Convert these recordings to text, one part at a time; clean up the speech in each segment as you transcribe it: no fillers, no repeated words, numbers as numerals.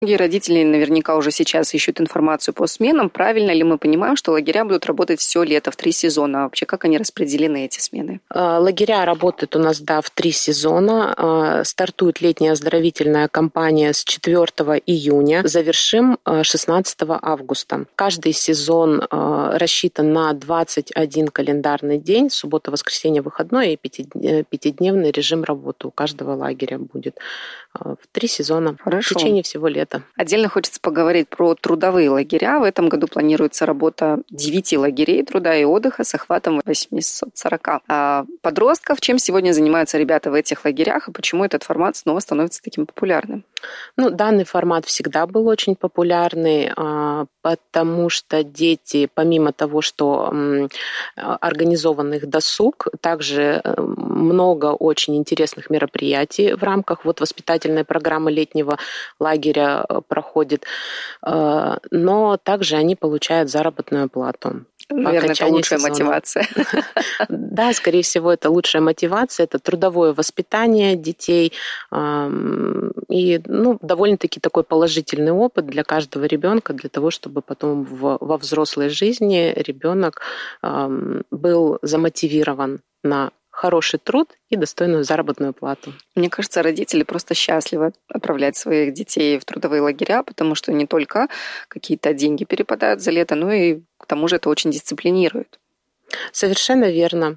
Многие родители наверняка уже сейчас ищут информацию по сменам. Правильно ли мы понимаем, что лагеря будут работать все лето в 3 сезона? А вообще, как они распределены, эти смены? Лагеря работают у нас, в 3 сезона. Стартует летняя оздоровительная кампания с 4 июня. Завершим 16 августа. Каждый сезон рассчитан на 21 календарный день. Суббота, воскресенье, выходной и 5-дневный режим работы у каждого лагеря будет. В 3 сезона. Хорошо. В течение всего лета. Отдельно хочется поговорить про трудовые лагеря. В этом году планируется работа 9 лагерей труда и отдыха с охватом 840. А подростков, чем сегодня занимаются ребята в этих лагерях и почему этот формат снова становится таким популярным? Данный формат всегда был очень популярный, потому что дети, помимо того, что организован их досуг, также много очень интересных мероприятий в рамках воспитательной программы летнего лагеря проходит, но также они получают заработную плату. Наверное, это лучшая мотивация. Да, скорее всего, это лучшая мотивация, это трудовое воспитание детей и довольно-таки такой положительный опыт для каждого ребенка, для того, чтобы потом во взрослой жизни ребенок был замотивирован на хороший труд и достойную заработную плату. Мне кажется, родители просто счастливы отправлять своих детей в трудовые лагеря, потому что не только какие-то деньги перепадают за лето, но и к тому же это очень дисциплинирует. Совершенно верно.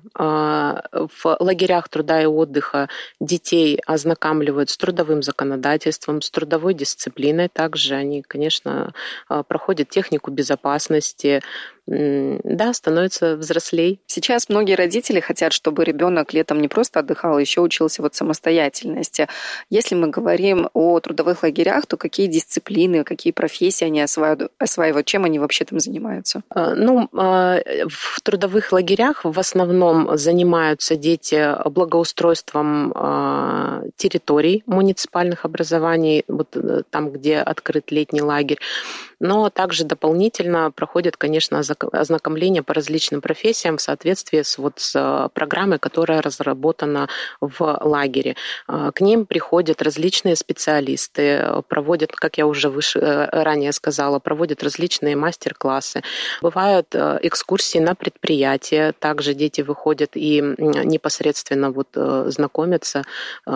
В лагерях труда и отдыха детей ознакомливают с трудовым законодательством, с трудовой дисциплиной. Также они, конечно, проходят технику безопасности, становятся взрослей. Сейчас многие родители хотят, чтобы ребенок летом не просто отдыхал, а еще учился самостоятельности. Если мы говорим о трудовых лагерях, то какие дисциплины, какие профессии они осваивают, чем они вообще там занимаются? В трудовых лагерях в основном занимаются дети благоустройством территорий муниципальных образований, там, где открыт летний лагерь. Но также дополнительно проходят, конечно, ознакомление по различным профессиям в соответствии с программой, которая разработана в лагере. К ним приходят различные специалисты, проводят, как я уже ранее сказала, проводят различные мастер-классы. Бывают экскурсии на предприятия. Также дети выходят и непосредственно знакомятся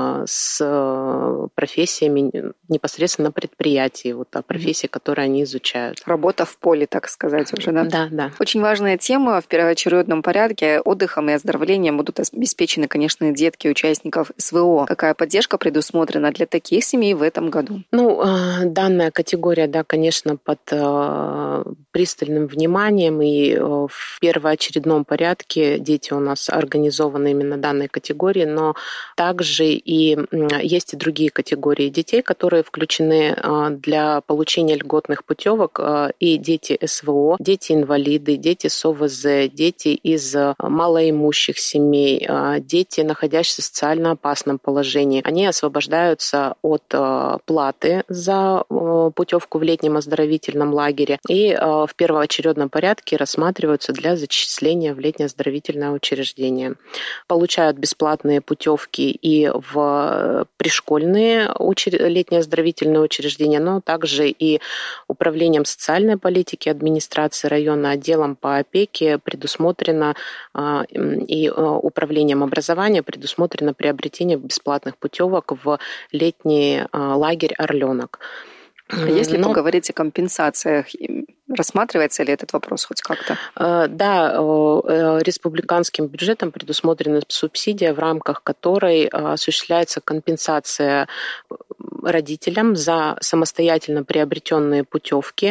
с профессиями непосредственно на предприятии, о профессии, которые они изучают. Работа в поле, так сказать, уже, да? Да. Очень важная тема. В первоочередном порядке отдыхом и оздоровлением будут обеспечены, конечно, детки участников СВО. Какая поддержка предусмотрена для таких семей в этом году? Данная категория, конечно, под пристальным вниманием, и в первоочередном порядке дети у нас организованы именно данной категории, но также и есть и другие категории детей, которые включены для получения льготных путевок, и дети СВО, дети-инвалиды, дети с ОВЗ, дети из малоимущих семей, дети, находящиеся в социально опасном положении. Они освобождаются от платы за путевку в летнем оздоровительном лагере и в первоочередном порядке рассматриваются для зачисления в летнее оздоровительное учреждение. Получают бесплатные путевки и в пришкольные летние оздоровительные учреждения, но также и Управлением социальной политики администрации района, отделом по опеке предусмотрено и управлением образования предусмотрено приобретение бесплатных путевок в летний лагерь «Орленок». Если поговорить о компенсациях, рассматривается ли этот вопрос хоть как-то? Да, республиканским бюджетом предусмотрена субсидия, в рамках которой осуществляется компенсация родителям за самостоятельно приобретенные путевки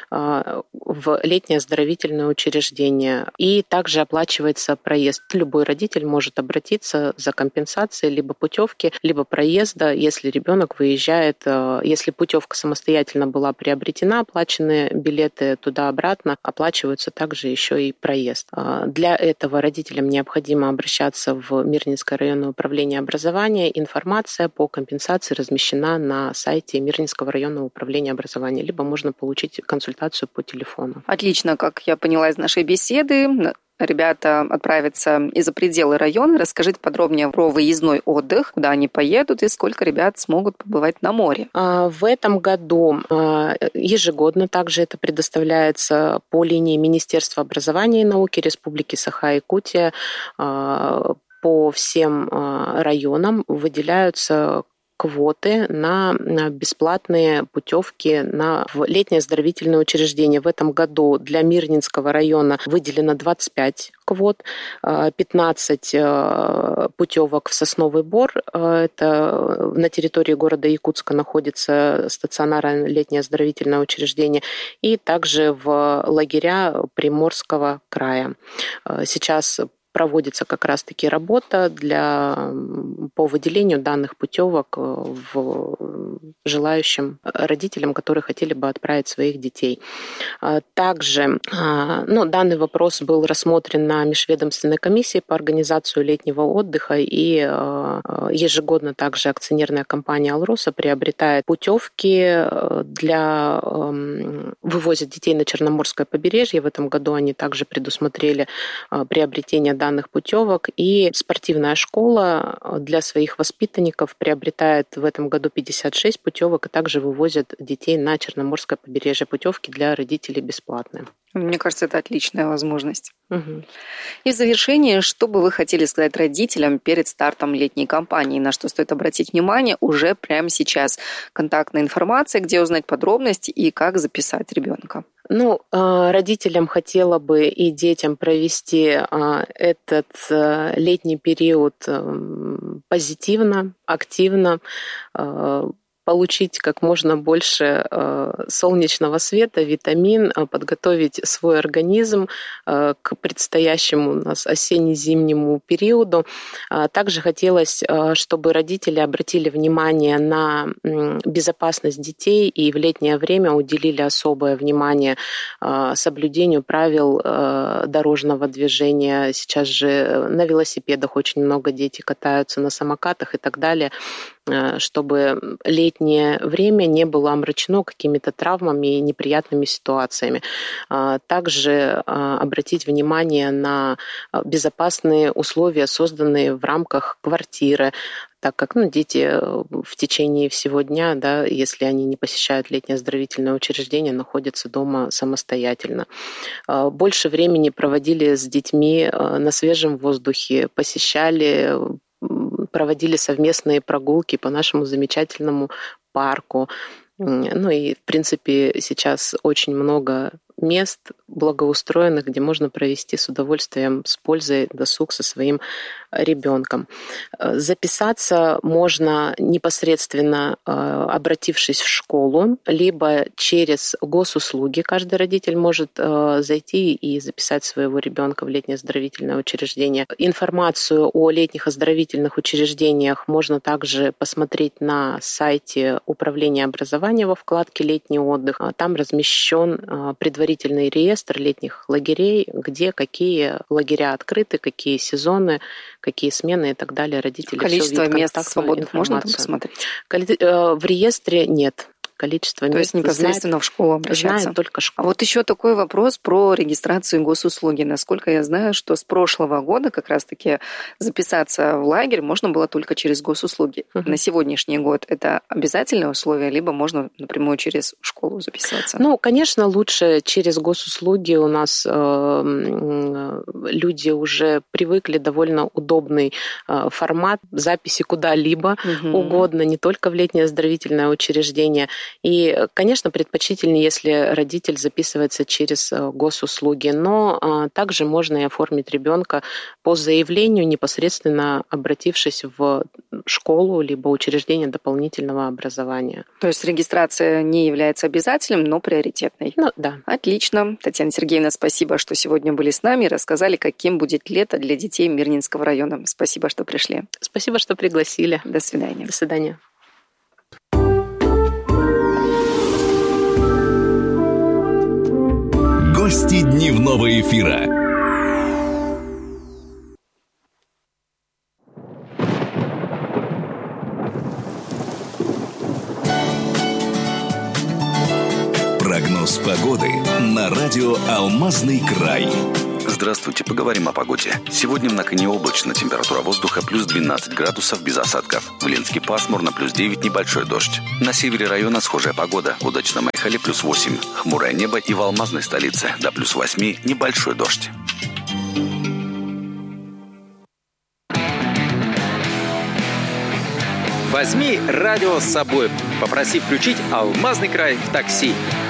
в летнее оздоровительное учреждение. И также оплачивается проезд. Любой родитель может обратиться за компенсацией либо путевки, либо проезда, если ребенок выезжает, если путевка самостоятельно была приобретена, оплаченные билеты туда-обратно, оплачиваются также еще и проезд. Для этого родителям необходимо обращаться в Мирнинское районное управление образования. Информация по компенсации размещена на сайте Мирнинского районного управления образования, либо можно получить консультацию по телефону. Отлично, как я поняла из нашей беседы, ребята отправятся и за пределы района. Расскажите подробнее про выездной отдых, куда они поедут и сколько ребят смогут побывать на море. В этом году ежегодно также это предоставляется по линии Министерства образования и науки Республики Саха-Якутия. По всем районам выделяются квоты на бесплатные путевки в летнее оздоровительное учреждение. В этом году для Мирнинского района выделено 25 квот, 15 путевок в Сосновый Бор. Это на территории города Якутска находится стационарное летнее оздоровительное учреждение. И также в лагеря Приморского края. Сейчас проводится как раз-таки работа по выделению данных путевок желающим родителям, которые хотели бы отправить своих детей. Также данный вопрос был рассмотрен на межведомственной комиссии по организации летнего отдыха, и ежегодно также акционерная компания «Алроса» приобретает путевки вывозят детей на Черноморское побережье. В этом году они также предусмотрели приобретение данных путевок, и спортивная школа для своих воспитанников приобретает в этом году 56 путевок и также вывозят детей на Черноморское побережье. Путевки для родителей бесплатные. Мне кажется, это отличная возможность. Угу. И в завершение, что бы вы хотели сказать родителям перед стартом летней кампании, на что стоит обратить внимание уже прямо сейчас? Контактная информация, где узнать подробности и как записать ребенка. Родителям хотела бы и детям провести этот летний период позитивно, активно, получить как можно больше солнечного света, витамин, подготовить свой организм к предстоящему у нас осенне-зимнему периоду. Также хотелось, чтобы родители обратили внимание на безопасность детей и в летнее время уделили особое внимание соблюдению правил дорожного движения. Сейчас же на велосипедах очень много детей катаются, на самокатах и так далее, чтобы летнее время не было омрачено какими-то травмами и неприятными ситуациями. Также обратить внимание на безопасные условия, созданные в рамках квартиры, так как дети в течение всего дня, если они не посещают летнее оздоровительное учреждение, находятся дома самостоятельно. Больше времени проводили с детьми на свежем воздухе, проводили совместные прогулки по нашему замечательному парку. И, в принципе, сейчас очень много мест благоустроенных, где можно провести с удовольствием, с пользой досуг со своим ребенком. Записаться можно непосредственно обратившись в школу, либо через госуслуги. Каждый родитель может зайти и записать своего ребенка в летнее оздоровительное учреждение. Информацию о летних оздоровительных учреждениях можно также посмотреть на сайте Управления образования во вкладке «Летний отдых». Там размещен предварительный реестр летних лагерей, где какие лагеря открыты, какие сезоны, какие смены и так далее. Родители количество мест свободных можно там посмотреть? В реестре нет. Количество мест. То есть непосредственно в школу обращаться? Знает только школа. А вот еще такой вопрос про регистрацию госуслуги. Насколько я знаю, что с прошлого года как раз-таки записаться в лагерь можно было только через госуслуги. На сегодняшний год это обязательное условие, либо можно напрямую через школу записаться? Конечно, лучше через госуслуги. У нас люди уже привыкли, довольно удобный формат записи куда-либо угодно, не только в летнее оздоровительное учреждение. И, конечно, предпочтительнее, если родитель записывается через госуслуги, но также можно и оформить ребенка по заявлению, непосредственно обратившись в школу либо учреждение дополнительного образования. То есть регистрация не является обязательным, но приоритетной? Да. Отлично. Татьяна Сергеевна, спасибо, что сегодня были с нами и рассказали, каким будет лето для детей Мирнинского района. Спасибо, что пришли. Спасибо, что пригласили. До свидания. До свидания. Гости дневного эфира. Прогноз погоды на радио «Алмазный край». Здравствуйте, поговорим о погоде. Сегодня в Наконе облачно, температура воздуха плюс 12 градусов без осадков. В Ленске пасмурно, плюс 9, небольшой дождь. На севере района схожая погода. В Удачном Айхале плюс 8. Хмурое небо и в Алмазной столице до плюс 8, небольшой дождь. Возьми радио с собой. Попроси включить «Алмазный край» в такси.